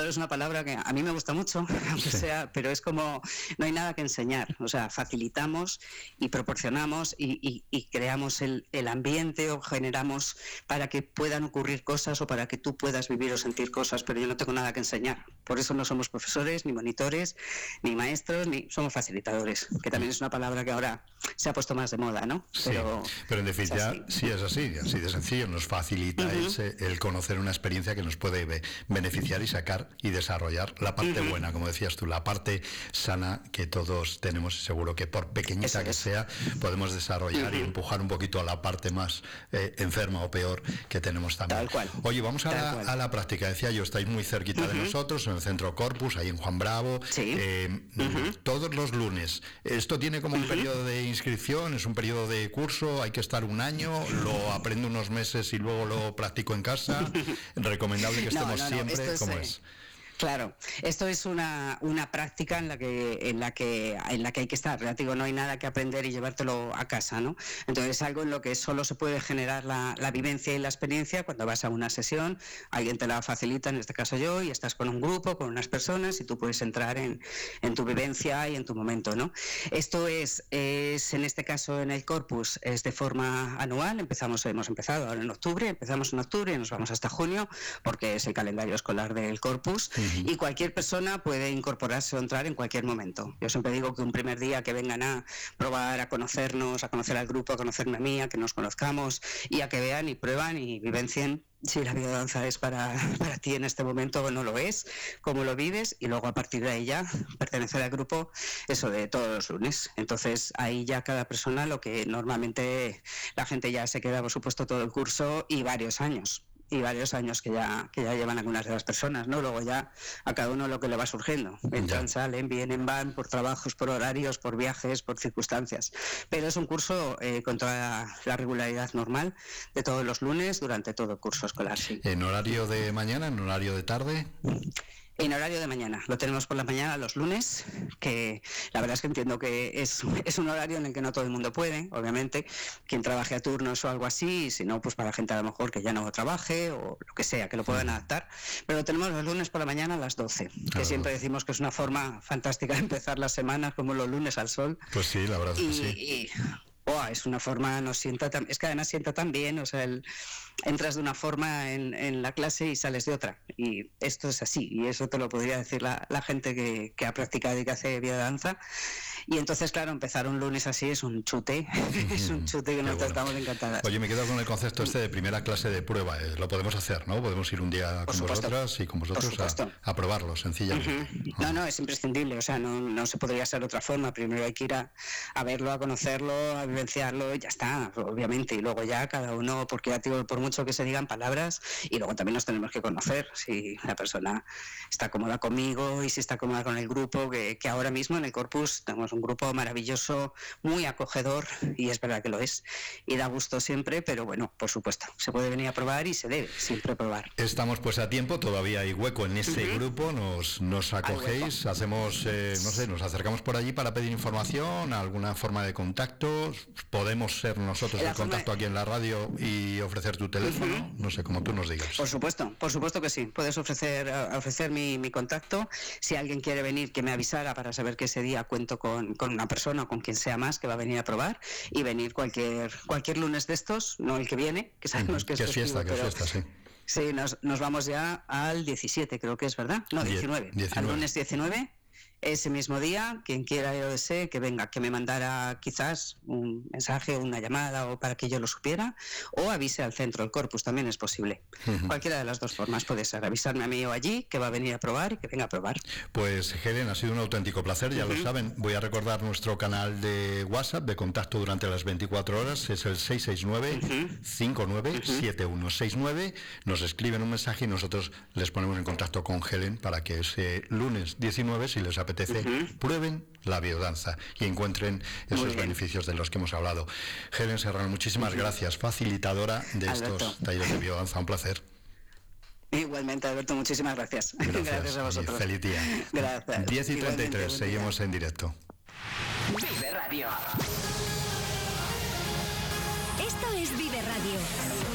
facilitador es una palabra que a mí me gusta mucho, aunque sea, pero es como, no hay nada que enseñar. O sea, facilitamos y proporcionamos y creamos el ambiente o generamos para que puedan ocurrir cosas o para que tú puedas vivir o sentir cosas, pero yo no tengo nada que enseñar. Por eso no somos profesores, ni monitores, ni maestros, ni somos facilitadores, que también es una palabra que ahora se ha puesto más de moda, ¿no? Pero en definitiva, sí es así de sencillo. Nos facilita el conocer una experiencia que nos puede beneficiar y sacar y desarrollar la parte buena, como decías tú, la parte sana que todos tenemos, y seguro que por pequeñita que sea, podemos desarrollar y empujar un poquito a la parte más enferma o peor que tenemos también. Tal cual. Oye, vamos a la práctica. Decía yo, estáis muy cerquita de nosotros, en el Centro Corpus, ahí en Juan Bravo. Sí. Todos los lunes. ¿Esto tiene como un periodo de inscripción? ¿Es un periodo de curso? ¿Hay que estar un año? ¿Lo aprendo unos meses y luego lo practico en casa? ¿Recomendable que estemos siempre? ¿Cómo es? Claro, esto es una práctica en la que hay que estar. Ya te digo, no hay nada que aprender y llevártelo a casa, ¿no? Entonces es algo en lo que solo se puede generar la vivencia y la experiencia cuando vas a una sesión, alguien te la facilita, en este caso yo, y estás con un grupo, con unas personas, y tú puedes entrar en tu vivencia y en tu momento, ¿no? Esto es en este caso en el Corpus, es de forma anual. Hemos empezado ahora en octubre, empezamos en octubre y nos vamos hasta junio, porque es el calendario escolar del Corpus. Y cualquier persona puede incorporarse o entrar en cualquier momento. Yo siempre digo que un primer día que vengan a probar, a conocernos, a conocer al grupo, a conocerme a mí, a que nos conozcamos y a que vean y prueban y vivencien si la biodanza es para ti en este momento o no lo es, cómo lo vives, y luego a partir de ahí ya pertenecer al grupo, eso de todos los lunes. Entonces ahí ya cada persona, lo que normalmente la gente ya se queda, por supuesto, todo el curso y varios años que ya llevan algunas de las personas, ¿no? Luego ya a cada uno lo que le va surgiendo. Entran, salen, vienen, van, por trabajos, por horarios, por viajes, por circunstancias. Pero es un curso con toda la regularidad normal de todos los lunes durante todo el curso escolar, sí. ¿En horario de mañana, en horario de tarde? En horario de mañana, lo tenemos por la mañana los lunes, que la verdad es que entiendo que es un horario en el que no todo el mundo puede, obviamente, quien trabaje a turnos o algo así, y si no, pues para gente a lo mejor que ya no trabaje o lo que sea, que lo puedan adaptar, pero lo tenemos los lunes por la mañana a las 12, que siempre decimos que es una forma fantástica de empezar las semanas, como los lunes al sol. Pues sí, la verdad es que sí. Es una forma, es que además sienta tan bien, o sea, entras de una forma en la clase y sales de otra, y esto es así, y eso te lo podría decir la gente que ha practicado y que hace biodanza. Y entonces, claro, empezar un lunes así es un chute, es un chute que nos estamos encantadas. Oye, me quedo con el concepto de primera clase de prueba. Lo podemos hacer, ¿no? Podemos ir un día con vosotras y con vosotros a probarlo, sencillamente. No, es imprescindible, o sea, no se podría ser de otra forma. Primero hay que ir a verlo, a conocerlo, a vivenciarlo, y ya está, obviamente. Y luego ya cada uno, porque ya digo, por mucho que se digan palabras, y luego también nos tenemos que conocer, si la persona está cómoda conmigo y si está cómoda con el grupo, que ahora mismo en el Corpus tenemos un grupo maravilloso, muy acogedor, y es verdad que lo es, y da gusto siempre, pero bueno, por supuesto, se puede venir a probar y se debe siempre probar. Estamos pues a tiempo, todavía hay hueco en ese grupo, nos acogéis, hacemos, no sé, nos acercamos por allí para pedir información, alguna forma de contacto, podemos ser nosotros el contacto aquí en la radio y ofrecer tu teléfono, no sé, como tú nos digas. Por supuesto que sí, puedes ofrecer mi contacto. Si alguien quiere venir, que me avisara para saber que ese día cuento con una persona o con quien sea más que va a venir a probar, y venir cualquier lunes de estos, no el que viene, que sabemos que es festivo, fiesta, sí. Sí, nos vamos ya al 17, creo que es, ¿verdad? No, 19. Al lunes 19. Ese mismo día, quien quiera y lo desee, que venga, que me mandara quizás un mensaje o una llamada o para que yo lo supiera, o avise al centro, el Corpus también es posible. Cualquiera de las dos formas puede ser, avisarme a mí o allí, que va a venir a probar y que venga a probar. Pues Helen, ha sido un auténtico placer, ya lo saben. Voy a recordar nuestro canal de WhatsApp de contacto durante las 24 horas, es el 669-597169. Nos escriben un mensaje y nosotros les ponemos en contacto con Helen para que ese lunes 19, si les apetece, prueben la biodanza y encuentren esos beneficios de los que hemos hablado. Helen Serrano, muchísimas gracias, facilitadora de estos talleres de biodanza, un placer. Igualmente, Alberto, muchísimas gracias. Gracias a vosotros. Feliz día. Gracias. 10:33, seguimos en directo. Vive Radio. Esto es Vive Radio.